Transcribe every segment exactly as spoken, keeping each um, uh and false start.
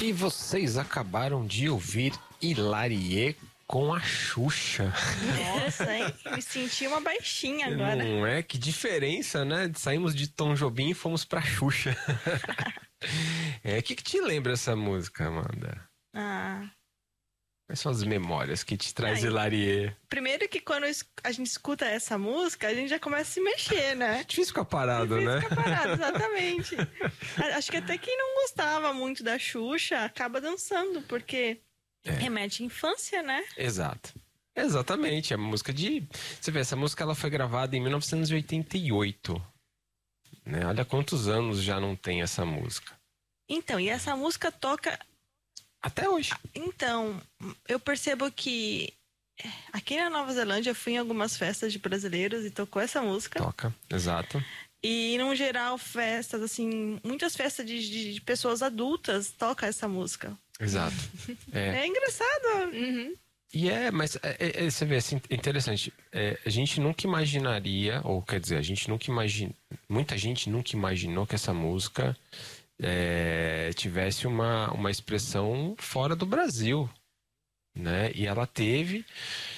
E vocês acabaram de ouvir Hilarie com a Xuxa. Nossa, hein? Me senti uma baixinha agora. Não é? Que diferença, né? Saímos de Tom Jobim e fomos pra Xuxa. É, o que, que te lembra essa música, Amanda? Ah... Quais são as memórias que te traz Ai, Hilarie? Primeiro que quando a gente escuta essa música, a gente já começa a se mexer, né? Difícil ficar parado, Difícil né? ficar parado, exatamente. Acho que até quem não gostava muito da Xuxa acaba dançando, porque é. remete à infância, né? Exato. Exatamente. É música de... Você vê, essa música ela foi gravada em mil novecentos e oitenta e oito. Né? Olha quantos anos já não tem essa música. Então, e essa música toca... Até hoje. Então, eu percebo que aqui na Nova Zelândia eu fui em algumas festas de brasileiros e tocou essa música. Toca, exato. E, no geral, festas, assim, muitas festas de, de, de pessoas adultas tocam essa música. Exato. É, é engraçado. Uhum. E é, mas é, é, você vê, assim, interessante. É, a gente nunca imaginaria, ou quer dizer, a gente nunca imagina, muita gente nunca imaginou que essa música... É, tivesse uma, uma expressão fora do Brasil, né? E ela teve,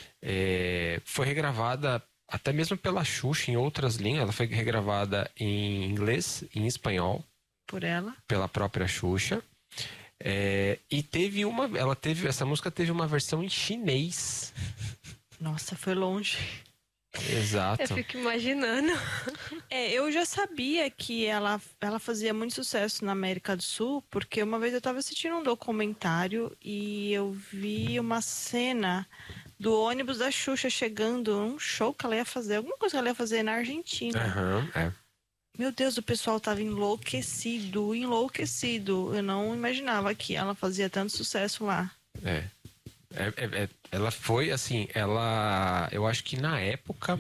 é, foi regravada até mesmo pela Xuxa em outras línguas. Ela foi regravada em inglês, em espanhol, por ela, pela própria Xuxa. É, e teve uma, ela teve, essa música teve uma versão em chinês. Nossa, foi longe. Exato. Eu fico imaginando. É, eu já sabia que ela, ela fazia muito sucesso na América do Sul, porque uma vez eu estava assistindo um documentário e eu vi uma cena do ônibus da Xuxa chegando num show que ela ia fazer, alguma coisa que ela ia fazer na Argentina. Uhum, é. Meu Deus, o pessoal tava enlouquecido, enlouquecido. Eu não imaginava que ela fazia tanto sucesso lá. É. É, é, é, ela foi assim, ela, eu acho que na época,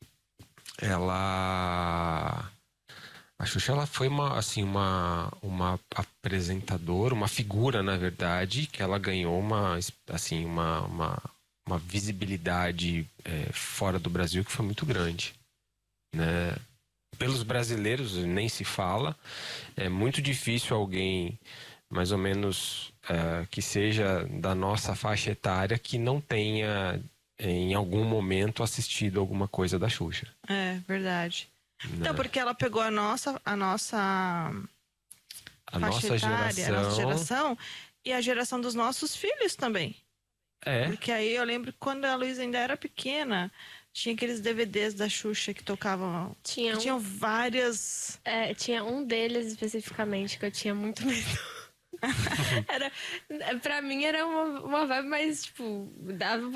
ela, a Xuxa, ela foi uma, assim, uma, uma apresentadora, uma figura, na verdade, que ela ganhou uma, assim, uma, uma, uma visibilidade é, fora do Brasil que foi muito grande, né? Pelos brasileiros nem se fala, é muito difícil alguém mais ou menos uh, que seja da nossa faixa etária que não tenha em algum momento assistido alguma coisa da Xuxa. É, verdade. Né? Então, porque ela pegou a nossa a nossa a faixa nossa etária, geração... a nossa geração e a geração dos nossos filhos também. É. Porque aí eu lembro que quando a Luísa ainda era pequena, tinha aqueles D V Ds da Xuxa que tocavam. Tinha que um... tinham várias. É, tinha um deles especificamente que eu tinha muito medo. Era, pra mim era uma, uma vibe mais, tipo, dava